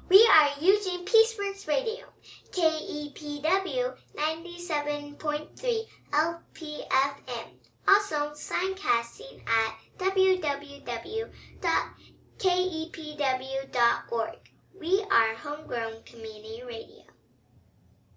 We are using Peaceworks Radio, KEPW 97.3 LPFM. Also, simulcasting at www.kepw.org. We are homegrown community radio.